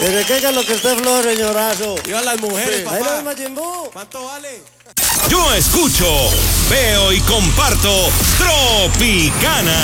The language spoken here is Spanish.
¿De qué es lo que usted flojo, señorazo? Yo a las mujeres, Ahí lo papá. ves, Majin Buu. ¿Cuánto vale? Yo escucho, veo y comparto Tropicana.